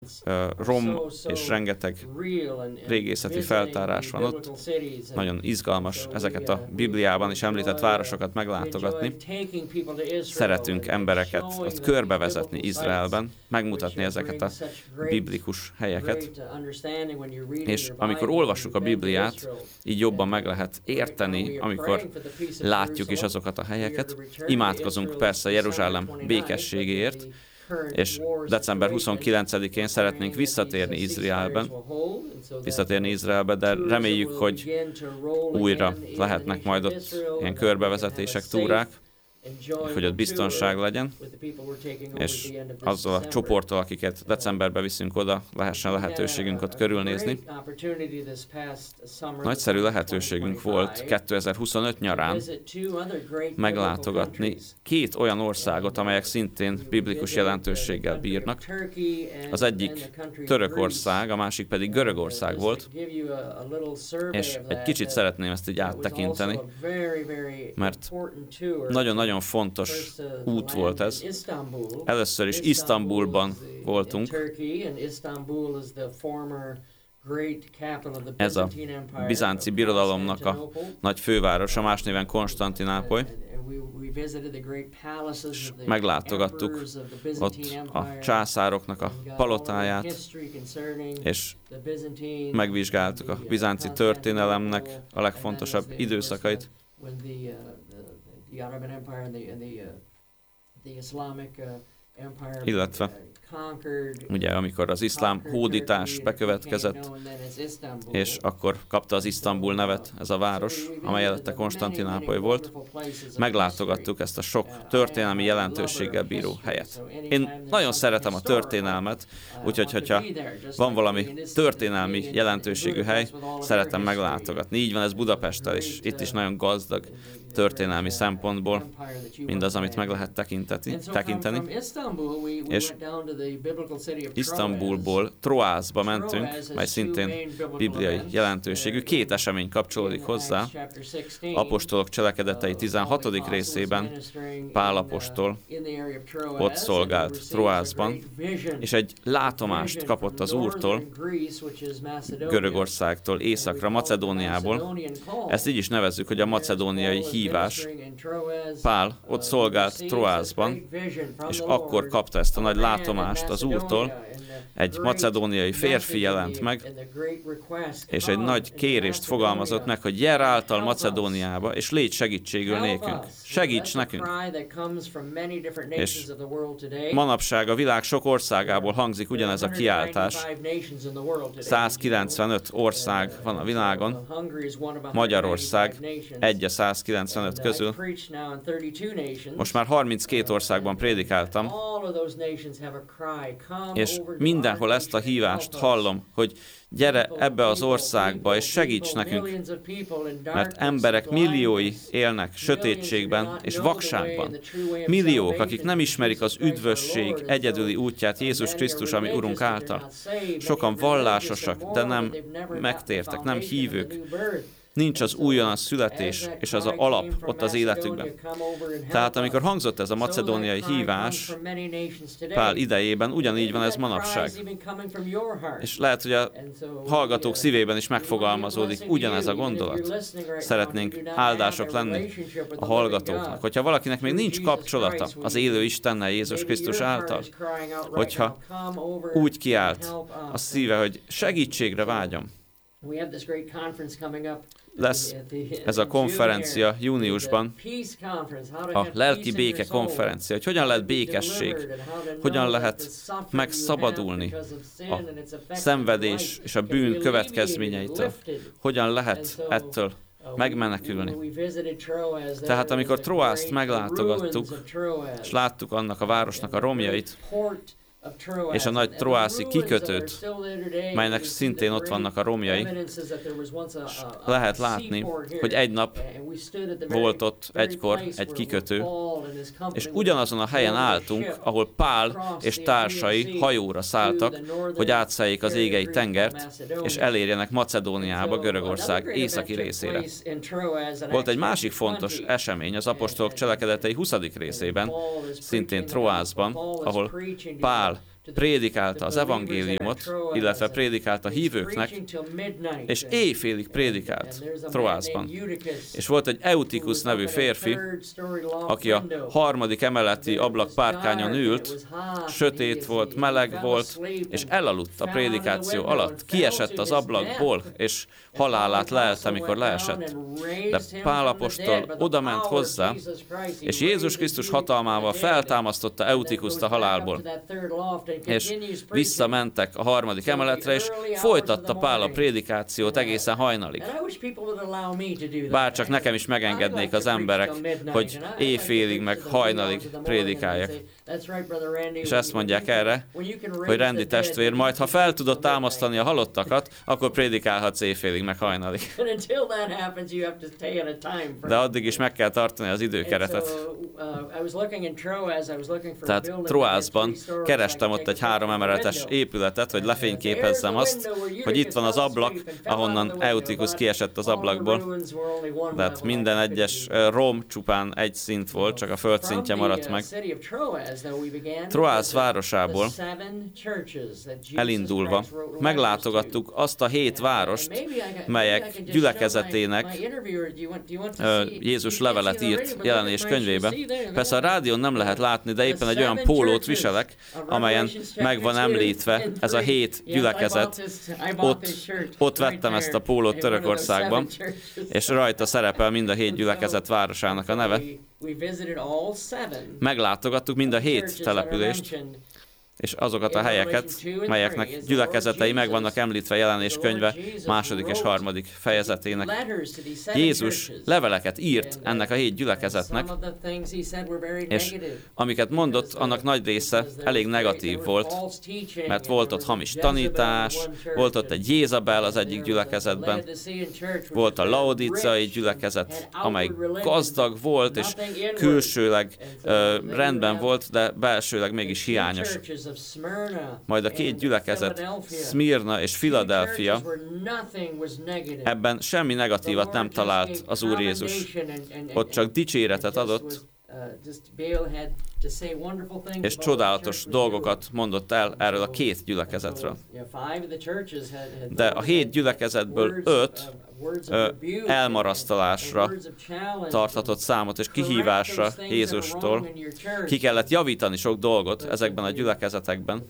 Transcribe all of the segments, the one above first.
rom és rengeteg régészeti feltárás van ott. Nagyon izgalmas ezeket a Bibliában is említett városokat meglátogatni. Szeretünk embereket ott körbevezetni Izraelben, megmutatni ezeket a biblikus helyeket. És amikor olvassuk a Bibliát, így jobban meg lehet érteni, amikor látjuk is azokat a helyeket. Imádkozunk persze Jeruzsálem békességéért, és december 29-én szeretnénk visszatérni Izraelbe, de reméljük, hogy újra lehetnek majd ott ilyen körbevezetések, túrák, hogy ott biztonság legyen, és azzal a csoporttal, akiket decemberbe viszünk oda, lehessen lehetőségünk ott körülnézni. Nagyszerű lehetőségünk volt 2025 nyarán meglátogatni 2 olyan országot, amelyek szintén biblikus jelentőséggel bírnak. Az egyik Törökország, a másik pedig Görögország volt, és egy kicsit szeretném ezt így áttekinteni, mert nagyon-nagyon fontos út volt ez. Először is Isztambulban voltunk. Ez a bizánci birodalomnak a nagy fővárosa, más néven Konstantinápoly. És meglátogattuk ott a császároknak a palotáját, és megvizsgáltuk a bizánci történelemnek a legfontosabb időszakait. Illetve ugye amikor az iszlám hódítás bekövetkezett, és akkor kapta az Isztambul nevet ez a város, amely előtte Konstantinápoly volt, meglátogattuk ezt a sok történelmi jelentőséggel bíró helyet. Én nagyon szeretem a történelmet, úgyhogy hogyha van valami történelmi jelentőségű hely, szeretem meglátogatni. Így van ez Budapesttel is, itt is nagyon gazdag történelmi szempontból mindaz, amit meg lehet tekinteni. És Isztambulból Troászba mentünk, mely szintén bibliai jelentőségű. 2 esemény kapcsolódik hozzá. Apostolok cselekedetei 16. részében Pál apostol ott szolgált Troászban, és egy látomást kapott az Úrtól, Görögországtól északra, Macedóniából. Ezt így is nevezzük, hogy a macedóniai hívás. Pál ott szolgált Troászban, és akkor kapta ezt a nagy látomást az Úrtól. Egy macedóniai férfi jelent meg, és egy nagy kérést fogalmazott meg, hogy gyere által Macedóniába, és légy segítségül nékünk. Segíts nekünk! És manapság a világ sok országából hangzik ugyanez a kiáltás. 195 ország van a világon, Magyarország egy a 195 közül. Most már 32 országban prédikáltam, és mindenhol ezt a hívást hallom, hogy gyere ebbe az országba, és segíts nekünk, mert emberek milliói élnek sötétségben és vakságban. Milliók, akik nem ismerik az üdvösség egyedüli útját Jézus Krisztus, ami Urunk által. Sokan vallásosak, de nem megtértek, nem hívők. Nincs az újonnan születés és az alap ott az életükben. Tehát amikor hangzott ez a macedóniai hívás Pál idejében, ugyanígy van ez manapság. És lehet, hogy a hallgatók szívében is megfogalmazódik ugyanez a gondolat. Szeretnénk áldások lenni a hallgatóknak. Hogyha valakinek még nincs kapcsolata az élő Istennel Jézus Krisztus által, hogyha úgy kiált a szíve, hogy segítségre vágyom, lesz ez a konferencia júniusban, a lelki béke konferencia, hogy hogyan lehet békesség, hogyan lehet megszabadulni a szenvedés és a bűn következményeitől, hogyan lehet ettől megmenekülni. Tehát amikor Troászt meglátogattuk, és láttuk annak a városnak a romjait, és a nagy troászi kikötőt, melynek szintén ott vannak a romjai, lehet látni, hogy egy nap volt ott egykor egy kikötő, és ugyanazon a helyen álltunk, ahol Pál és társai hajóra szálltak, hogy átszeljék az égei tengert, és elérjenek Macedóniába, Görögország északi részére. Volt egy másik fontos esemény az apostolok cselekedetei 20. részében, szintén Troászban, ahol Pál prédikálta az evangéliumot, illetve prédikált a hívőknek, és éjfélig prédikált Troászban. És volt egy Eutikus nevű férfi, aki a 3. emeleti ablak párkányon ült, sötét volt, meleg volt, és elaludt a prédikáció alatt. Kiesett az ablakból, és halálát lelte, amikor leesett. De Pál apostol odament hozzá, és Jézus Krisztus hatalmával feltámasztotta Eutikuszt a halálból. És visszamentek a 3. emeletre, és folytatta Pál a prédikációt egészen hajnalig. Bárcsak nekem is megengednék az emberek, hogy éjfélig meg hajnalig prédikáljak. És ezt mondják erre, hogy Randy testvér, majd ha fel tudod támasztani a halottakat, akkor prédikálhatsz éjfélig meg hajnalig. De addig is meg kell tartani az időkeretet. Tehát Troászban kerestem ott egy 3 emeletes épületet, hogy lefényképezzem azt, hogy itt van az ablak, ahonnan Eutikus kiesett az ablakból. De hát minden egyes rom csupán egy szint volt, csak a földszintje maradt meg. Troász városából elindulva meglátogattuk azt a 7 várost, melyek gyülekezetének Jézus levelet írt Jelenés könyvébe. Persze a rádión nem lehet látni, de éppen egy olyan pólót viselek, amelyen meg van említve ez a 7 gyülekezet. Ott vettem ezt a pólót Törökországban, és rajta szerepel mind a 7 gyülekezet városának a neve. Meglátogattuk mind a 7 települést, és azokat a helyeket, melyeknek gyülekezetei meg vannak említve Jelenés könyve 2. és 3. fejezetének. Jézus leveleket írt ennek a 7 gyülekezetnek, és amiket mondott, annak nagy része elég negatív volt, mert volt ott hamis tanítás, volt ott egy Jézabel az egyik gyülekezetben, volt a laodicei gyülekezet, amely gazdag volt, és külsőleg rendben volt, de belsőleg mégis hiányos. Majd a 2 gyülekezet, Szmirna és Philadelphia, ebben semmi negatívat nem talált az Úr Jézus. Ott csak dicséretet adott, és csodálatos dolgokat mondott el erről a 2 gyülekezetről. De a 7 gyülekezetből 5 elmarasztalásra tarthatott számot, és kihívásra Jézustól. Ki kellett javítani sok dolgot ezekben a gyülekezetekben.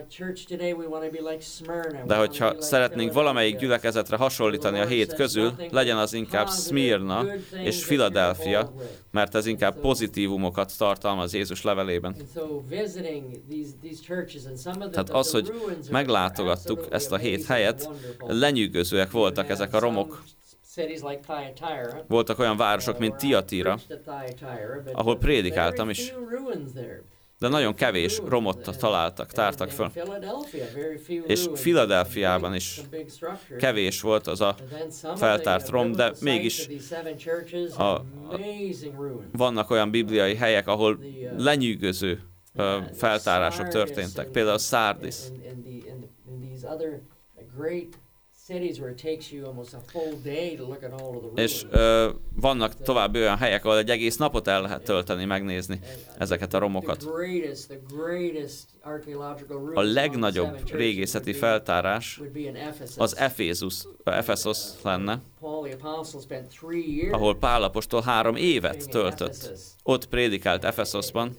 De hogyha szeretnénk valamelyik gyülekezetre hasonlítani a 7 közül, legyen az inkább Szmirna és Philadelphia, mert ez inkább pozitívumokat tartalmaz Jézus levelében. Tehát az, hogy meglátogattuk ezt a 7 helyet, lenyűgözőek voltak ezek a romok. Voltak olyan városok, mint Tiatira, ahol prédikáltam is, de nagyon kevés romot tártak föl. És Philadelphiában is kevés volt az a feltárt rom, de mégis vannak olyan bibliai helyek, ahol lenyűgöző feltárások történtek. Például Sardis. És vannak további olyan helyek, ahol egy egész napot el lehet tölteni, megnézni ezeket a romokat. A legnagyobb régészeti feltárás az Efesos lenne, ahol Pál apostol 3 évet töltött. Ott prédikált Efesoszban.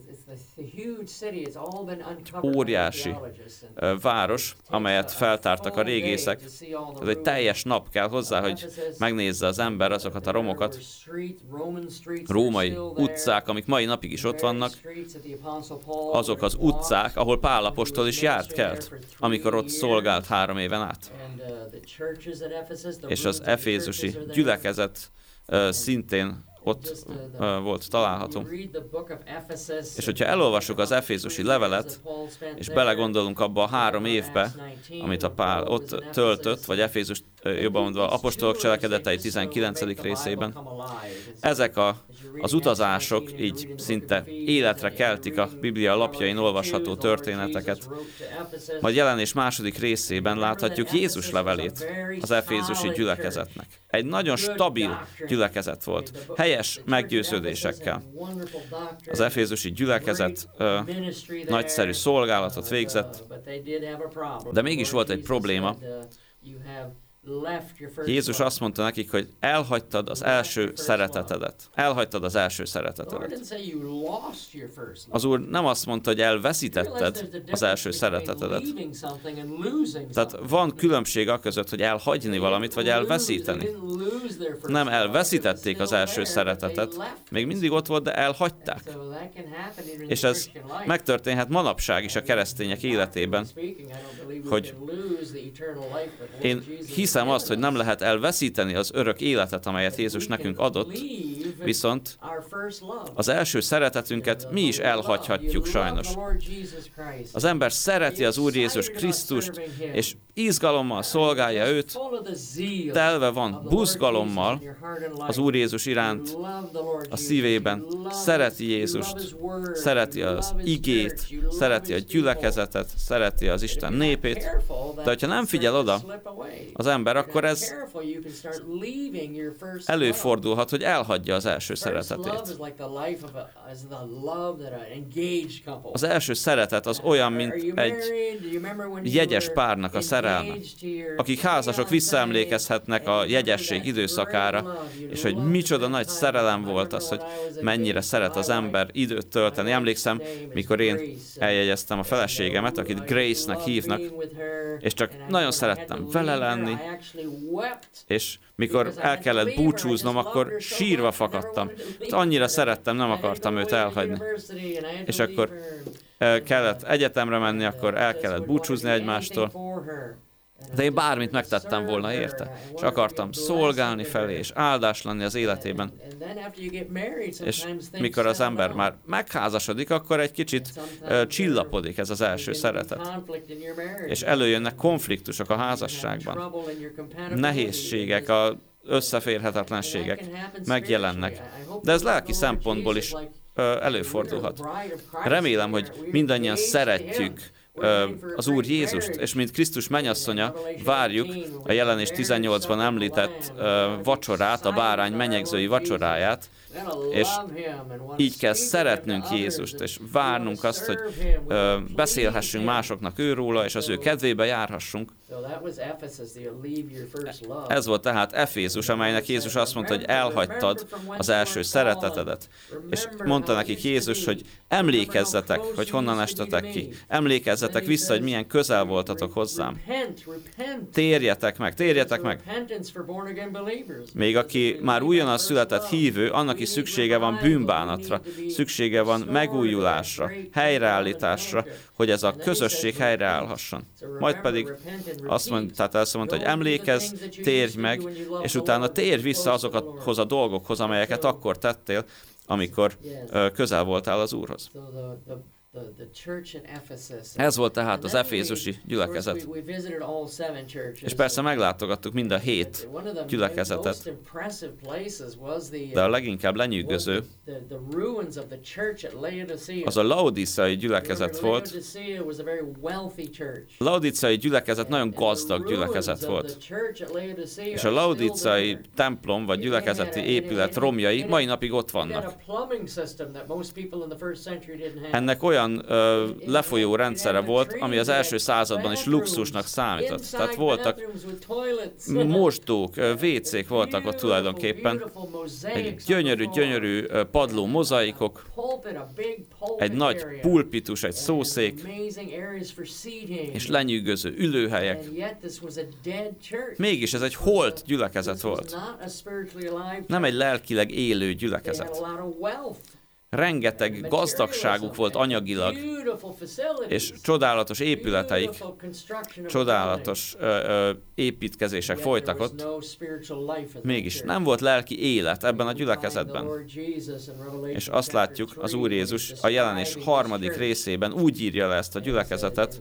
Óriási város, amelyet feltártak a régészek. Ez egy teljes nap kell hozzá, hogy megnézze az ember azokat a romokat. Római utcák, amik mai napig is ott vannak, azok az utcák, ahol Pál apostol is járt kelt, amikor ott szolgált 3 éven át. És az efézusi gyülekezet szintén ott volt található. És hogyha elolvassuk az efézusi levelet, és belegondolunk abba a 3 évbe, amit a Pál ott töltött, vagy Efézus, jobban mondva apostolok cselekedetei 19. részében. Ezek az utazások így szinte életre keltik a Biblia lapjain olvasható történeteket. Majd Jelenés második részében láthatjuk Jézus levelét az efézusi gyülekezetnek. Egy nagyon stabil gyülekezet volt, helyes meggyőződésekkel. Az efézusi gyülekezet nagyszerű szolgálatot végzett, de mégis volt egy probléma. Jézus azt mondta nekik, hogy elhagytad az első szeretetedet. Elhagytad az első szeretetedet. Az Úr nem azt mondta, hogy elveszítetted az első szeretetedet. Tehát van különbség a között, hogy elhagyni valamit, vagy elveszíteni. Nem elveszítették az első szeretetet, még mindig ott volt, de elhagyták. És ez megtörténhet manapság is a keresztények életében, hogy én hiszem azt, hogy nem lehet elveszíteni az örök életet, amelyet Jézus nekünk adott, viszont az első szeretetünket mi is elhagyhatjuk sajnos. Az ember szereti az Úr Jézus Krisztust, és izgalommal szolgálja őt, telve van buzgalommal az Úr Jézus iránt a szívében, szereti Jézust, szereti az igét, szereti a gyülekezetet, szereti az Isten népét, de hogyha nem figyel oda az ember, akkor ez előfordulhat, hogy elhagyja az első szeretetét. Az első szeretet az olyan, mint egy jegyes párnak a szerelme, akik házasok visszaemlékezhetnek a jegyesség időszakára, és hogy micsoda nagy szerelem volt az, hogy mennyire szeret az ember időt tölteni. Emlékszem, mikor én eljegyeztem a feleségemet, akit Grace-nek hívnak, és csak nagyon szerettem vele lenni, és mikor el kellett búcsúznom, akkor sírva fakadtam. Annyira szerettem, nem akartam őt elhagyni. És akkor kellett egyetemre menni, akkor el kellett búcsúzni egymástól. De én bármit megtettem volna érte, és akartam szolgálni felé, és áldás lenni az életében. És mikor az ember már megházasodik, akkor egy kicsit csillapodik ez az első szeretet. És előjönnek konfliktusok a házasságban. Nehézségek, az összeférhetetlenségek megjelennek. De ez lelki szempontból is előfordulhat. Remélem, hogy mindannyian szeretjük az Úr Jézust, és mint Krisztus mennyasszonya várjuk a Jelenés 18-ban említett vacsorát, a bárány menyegzői vacsoráját, és így kell szeretnünk Jézust, és várnunk azt, hogy beszélhessünk másoknak őróla, és az ő kedvébe járhassunk. Ez volt tehát Efézus, amelynek Jézus azt mondta, hogy elhagytad az első szeretetedet. És mondta nekik Jézus, hogy emlékezzetek, hogy honnan estetek ki. Emlékezzetek vissza, hogy milyen közel voltatok hozzám. Térjetek meg, térjetek meg. Még aki már újonnan született hívő, annak is szüksége van bűnbánatra, szüksége van megújulásra, helyreállításra, hogy ez a közösség helyreállhasson. Majd pedig azt mondta, hogy emlékezz, térj meg, és utána térj vissza azokhoz a dolgokhoz, amelyeket akkor tettél, amikor közel voltál az Úrhoz. Ez volt tehát az efézusi gyülekezet. És persze meglátogattuk mind a 7 gyülekezetet, de a leginkább lenyűgöző az a laodíceai gyülekezet volt. A laodíceai gyülekezet nagyon gazdag gyülekezet volt. És a laodíceai templom vagy gyülekezeti épület romjai mai napig ott vannak. Ennek olyan lefolyó rendszere volt, ami az első században is luxusnak számított. Tehát voltak mosdók, WC-k voltak ott tulajdonképpen, egy gyönyörű padló mozaikok, egy nagy pulpitus, egy szószék, és lenyűgöző ülőhelyek. Mégis ez egy holt gyülekezet volt. Nem egy lelkileg élő gyülekezet. rengeteg gazdagságuk volt anyagilag, és csodálatos épületeik, csodálatos építkezések folytak ott, mégis nem volt lelki élet ebben a gyülekezetben. És azt látjuk, az Úr Jézus a Jelenés 3. részében úgy írja le ezt a gyülekezetet,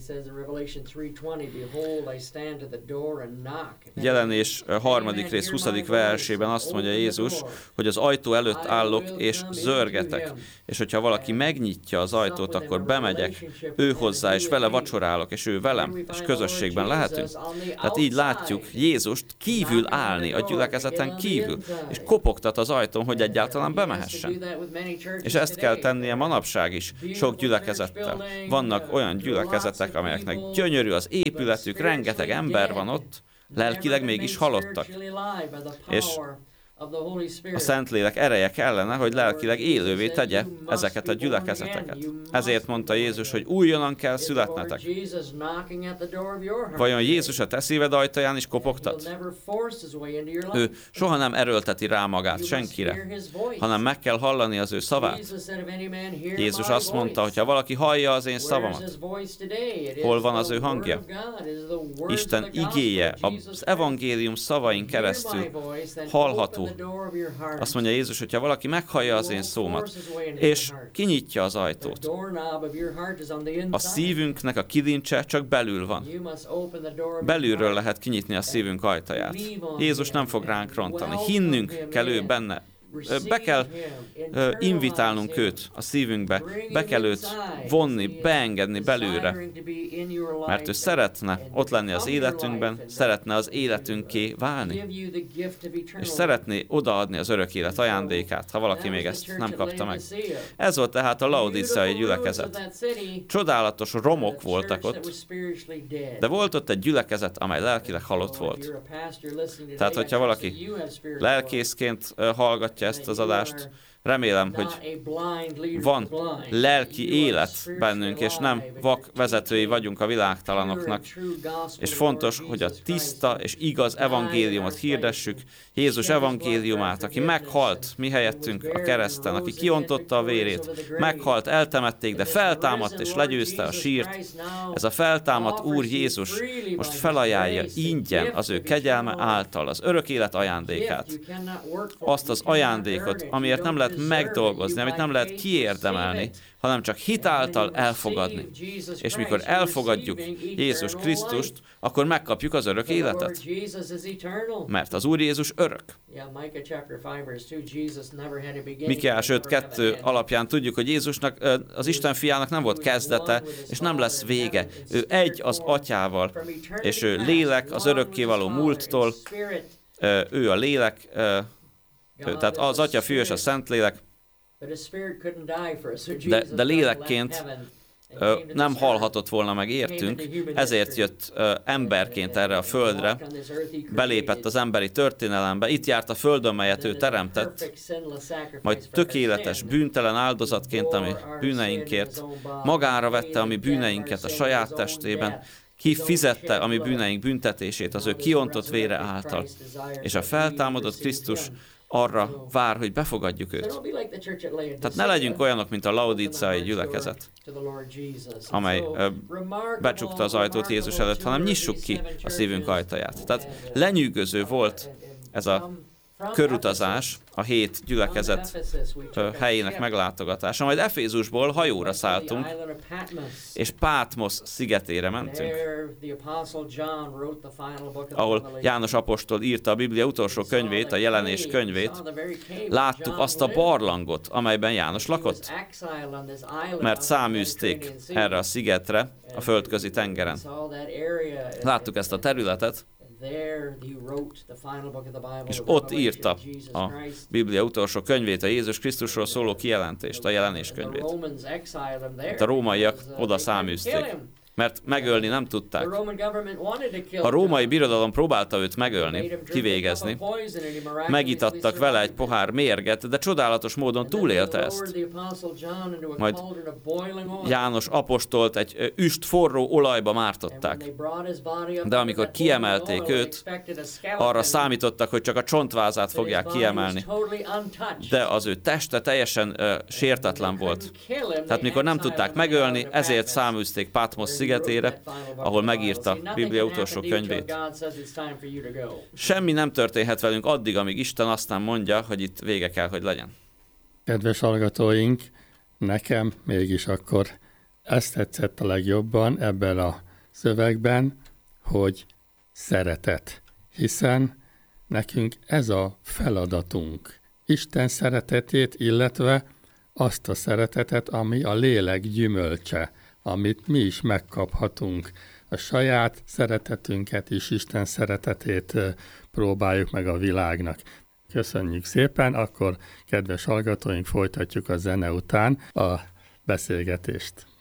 Jelenés 3. rész 20. versében azt mondja Jézus, hogy az ajtó előtt állok és zörgetek, és hogyha valaki megnyitja az ajtót, akkor bemegyek, ő hozzá, és vele vacsorálok, és ő velem, és közösségben lehetünk. Tehát így látjuk Jézust kívül állni, a gyülekezeten kívül, és kopogtat az ajtón, hogy egyáltalán bemehessen. És ezt kell tennie manapság is, sok gyülekezettel. Vannak olyan gyülekezetek, amelyeknek gyönyörű az épületük, rengeteg ember van ott, lelkileg mégis halottak. És a Szentlélek ereje kellene, hogy lelkileg élővé tegye ezeket a gyülekezeteket. Ezért mondta Jézus, hogy újonnan kell születnetek. Vajon Jézus a te szíved ajtaján is kopogtat? Ő soha nem erőlteti rá magát senkire, hanem meg kell hallani az ő szavát. Jézus azt mondta, hogy ha valaki hallja az én szavamat, hol van az ő hangja? Isten igéje az evangélium szavain keresztül hallható. Azt mondja Jézus, hogyha valaki meghallja az én szómat, és kinyitja az ajtót, a szívünknek a kilincse csak belül van. Belülről lehet kinyitni a szívünk ajtaját. Jézus nem fog ránk rontani. Hinnünk kell ő benne. Be kell invitálnunk őt a szívünkbe, be kell őt vonni, beengedni belőle, mert ő szeretne ott lenni az életünkben, szeretne az életünké válni, és szeretné odaadni az örök élet ajándékát, ha valaki még ezt nem kapta meg. Ez volt tehát a laodíceai gyülekezet. Csodálatos romok voltak ott, de volt ott egy gyülekezet, amely lelkileg halott volt. Tehát, hogyha valaki lelkészként hallgatja ezt az adást, remélem, hogy van lelki élet bennünk, és nem vak vezetői vagyunk a világtalanoknak. És fontos, hogy a tiszta és igaz evangéliumot hirdessük, Jézus evangéliumát, aki meghalt mi helyettünk a kereszten, aki kiontotta a vérét, meghalt, eltemették, de feltámadt és legyőzte a sírt. Ez a feltámadt Úr Jézus most felajánlja ingyen az ő kegyelme által az örök élet ajándékát. Azt az ajándékot, amiért nem lehet megdolgozni, amit nem lehet kiérdemelni, hanem csak hitáltal elfogadni. És mikor elfogadjuk Jézus Krisztust, akkor megkapjuk az örök életet. Mert az Úr Jézus örök. Mikéás 5.2 alapján tudjuk, hogy Jézusnak, az Isten fiának nem volt kezdete, és nem lesz vége. Ő egy az Atyával, és ő lélek az örökkévaló múlttól, ő a lélek, tehát az Atya, Fiú és a Szentlélek, de lélekként nem halhatott volna meg értünk, ezért jött emberként erre a földre, belépett az emberi történelembe, itt járt a földön, melyet ő teremtett, majd tökéletes, bűntelen áldozatként, ami bűneinkért, magára vette a mi bűneinket a saját testében, kifizette a mi bűneink büntetését az ő kiontott vére által, és a feltámadott Krisztus arra vár, hogy befogadjuk őt. Tehát ne legyünk olyanok, mint a laodíceai gyülekezet, amely becsukta az ajtót Jézus előtt, hanem nyissuk ki a szívünk ajtaját. Tehát lenyűgöző volt ez a körutazás, a 7 gyülekezet helyének meglátogatása. Majd Efézusból hajóra szálltunk, és Pátmosz szigetére mentünk, ahol János apostol írta a Biblia utolsó könyvét, a Jelenés könyvét. Láttuk azt a barlangot, amelyben János lakott, mert száműzték erre a szigetre, a földközi tengeren. Láttuk ezt a területet, és ott írta a Biblia utolsó könyvét, a Jézus Krisztusról szóló kijelentést, a Jelenés könyvét. Itt a rómaiak oda száműzték. mert megölni nem tudták. A római birodalom próbálta őt megölni, kivégezni. Megitattak vele egy pohár mérget, de csodálatos módon túlélte ezt. Majd János apostolt egy üst forró olajba mártották. De amikor kiemelték őt, arra számítottak, hogy csak a csontvázát fogják kiemelni. De az ő teste teljesen sértetlen volt. Tehát mikor nem tudták megölni, ezért száműzték Patmos szigetére, ahol megírta Biblia utolsó könyvét. Semmi nem történhet velünk addig, amíg Isten aztán mondja, hogy itt vége kell, hogy legyen. Kedves hallgatóink, nekem mégis akkor ezt tetszett a legjobban ebben a szövegben, hogy szeretet. Hiszen nekünk ez a feladatunk. Isten szeretetét, illetve azt a szeretetet, ami a lélek gyümölcse, amit mi is megkaphatunk. A saját szeretetünket és Isten szeretetét próbáljuk meg a világnak. Köszönjük szépen, akkor kedves hallgatóink, folytatjuk a zene után a beszélgetést.